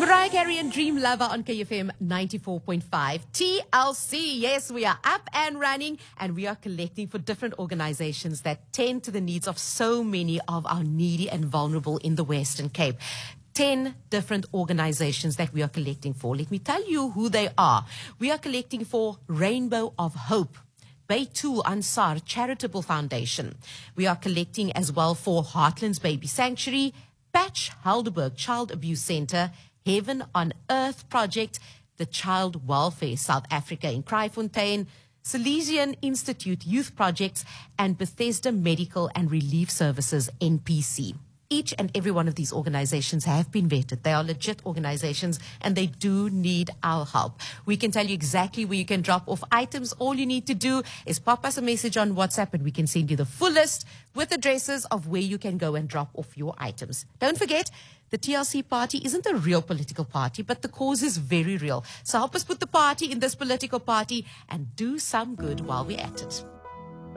Mariah Carey and Dream Lover on KFM 94.5. TLC, yes, we are up and running, and we are collecting for different organizations that tend to the needs of so many of our needy and vulnerable in the Western Cape. 10 different organizations that we are collecting for. Let me tell you who they are. We are collecting for Rainbow of Hope, Baytul Ansar Charitable Foundation. We are collecting as well for Heartlands Baby Sanctuary, Patch Helderberg Child Abuse Center, Heaven on Earth Project, the Child Welfare South Africa in Kraaifontein, Salesian Institute Youth Projects, and Bethesda Medical and Relief Services, NPC. Each and every one of these organizations have been vetted. They are legit organizations and they do need our help. We can tell you exactly where you can drop off items. All you need to do is pop us a message on WhatsApp and we can send you the full list with addresses of where you can go and drop off your items. Don't forget, the TLC party isn't a real political party, but the cause is very real. So help us put the party in this political party and do some good while we're at it.